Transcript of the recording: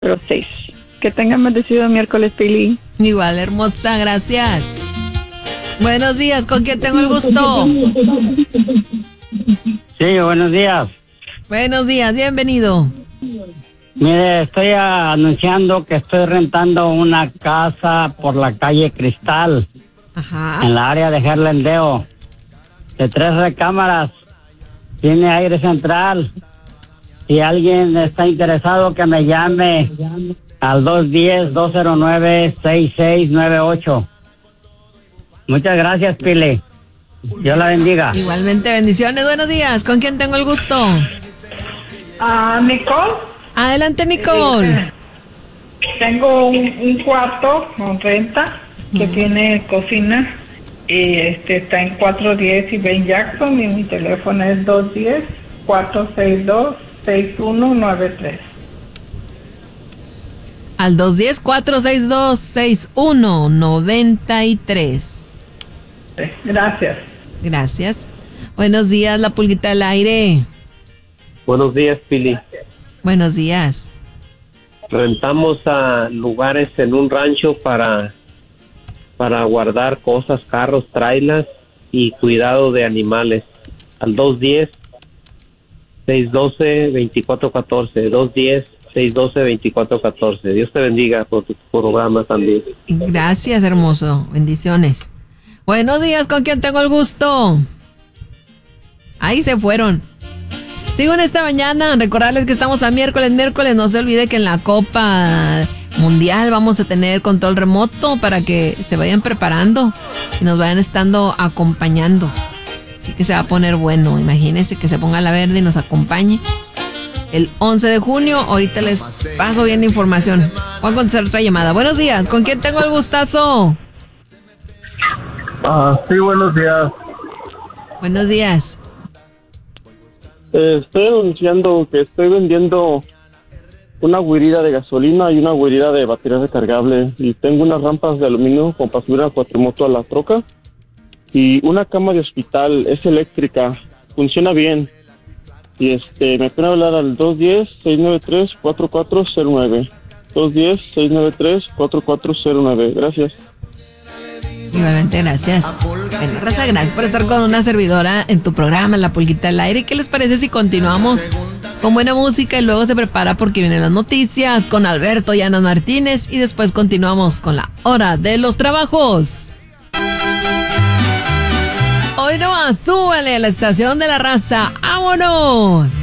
06. Que tengan bendecido miércoles, Pili. Igual, hermosa, gracias. Buenos días, ¿con quién tengo el gusto? Sí, buenos días. Buenos días, bienvenido. Mire, estoy anunciando que estoy rentando una casa por la calle Cristal, Ajá. en la área de Herlendeo, de 3 recámaras, tiene aire central. Si alguien está interesado, que me llame al 210-209-6698. Muchas gracias, Pili. Dios la bendiga. Igualmente, bendiciones. Buenos días, ¿con quién tengo el gusto? Nicole. Adelante, Nicole. Tengo un cuarto con renta que tiene cocina y está en 410 y Ben Jackson y mi teléfono es 210-462-6193. Al 210-462-6193. Gracias. Gracias. Buenos días, la pulguita al aire. Buenos días, Pili. Buenos días. Rentamos a lugares en un rancho para guardar cosas, carros, trailers y cuidado de animales. Al 210-612-2414. 210-612-2414. Dios te bendiga por tu programa también. Gracias, hermoso. Bendiciones. Buenos días, ¿con quién tengo el gusto? Ahí se fueron. Sigo en esta mañana. Recordarles que estamos a miércoles. No se olvide que en la Copa Mundial vamos a tener control remoto para que se vayan preparando y nos vayan estando acompañando. Así que se va a poner bueno. Imagínense que se ponga la verde y nos acompañe. El 11 de junio, ahorita les paso bien la información. Voy a contestar otra llamada. Buenos días, ¿con quién tengo el gustazo? Sí, buenos días. Buenos días. Estoy anunciando que estoy vendiendo una guirida de gasolina y una guirida de batería recargable. Y tengo unas rampas de aluminio con para subir a cuatrimoto a la troca. Y una cama de hospital, es eléctrica, funciona bien. Y me pueden hablar al 210-693-4409. 210-693-4409. Gracias. Igualmente, gracias. Bueno, Rosa, gracias por estar con una servidora en tu programa, La Pulguita al Aire. ¿Qué les parece si continuamos con buena música y luego se prepara porque vienen las noticias con Alberto y Ana Martínez y después continuamos con la hora de los trabajos? Hoy nomás, súbale a la estación de la raza. ¡Vámonos!